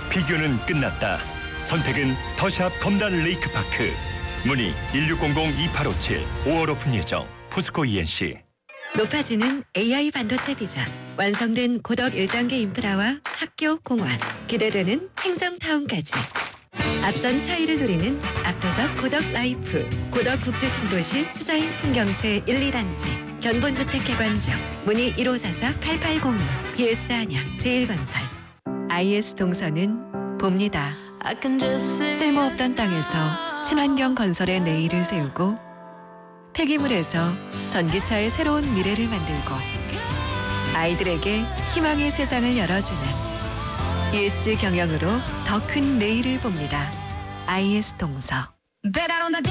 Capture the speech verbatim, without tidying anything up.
비교는 끝났다. 선택은 더샵 검단 레이크파크. 문의 일육공공 이팔오칠 오월 오픈 예정. 포스코 이엔씨. 높아지는 에이아이 반도체 비전, 완성된 고덕 일 단계 인프라와 학교, 공원, 기대되는 행정타운까지. 앞선 차이를 누리는 압도적 고덕 라이프, 고덕 국제신도시 수자인 풍경채 일, 이 단지, 견본주택 개관중, 문의 일오사사 팔팔공이, 비에스 안양, 제일건설. 아이에스 동선은 봅니다. 쓸모없던 땅에서 친환경 건설의 내일을 세우고, 폐기물에서 전기차의 새로운 미래를 만들고, 아이들에게 희망의 세상을 열어주는 이에스지 경영으로 더 큰 내일을 봅니다. 아이에스 동서.